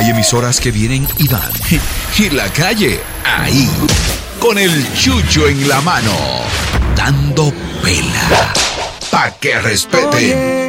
Hay emisoras que vienen y van. Y la calle, ahí. Con el chucho en la mano. Dando pela. Pa' que respeten.